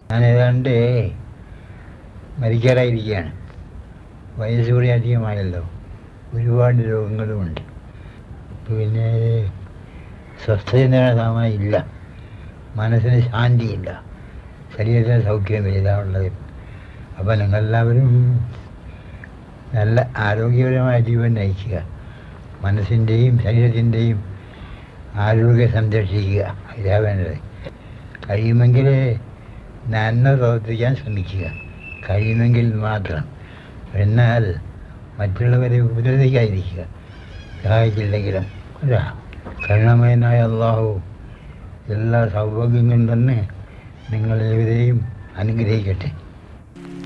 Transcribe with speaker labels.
Speaker 1: ഞാൻ ഏതാണ്ട് മരിക്കാറായിരിക്കുകയാണ്. വയസ്സ് കൂടി അധികമായല്ലോ. ഒരുപാട് രോഗങ്ങളുമുണ്ട്. പിന്നെ സ്വസ്ഥത ഇല്ല, മനസ്സിന് ശാന്തിയില്ല, ശരീരത്തിന് സൗഖ്യമില്ല, ഇതാ ഉള്ളത്. അപ്പം നിങ്ങളെല്ലാവരും നല്ല ആരോഗ്യപരമായ ജീവൻ നയിക്കുക, മനസ്സിൻ്റെയും ശരീരത്തിൻ്റെയും ആരോഗ്യം സംരക്ഷിക്കുക. ഇതാ വേണ്ടത്. കഴിയുമെങ്കിൽ നന്മ പ്രവർത്തിക്കാൻ ശ്രമിക്കുക, കഴിയുമെങ്കിൽ മാത്രം. എന്നാൽ മറ്റുള്ളവരെ ഉപദ്രവിക്കാതിരിക്കുക, സഹായിച്ചില്ലെങ്കിലും. അതാ കരുണമയനായ അള്ളാഹു എല്ലാ സൗഭാഗ്യങ്ങളും തന്നെ നിങ്ങളെവരെയും അനുഗ്രഹിക്കട്ടെ.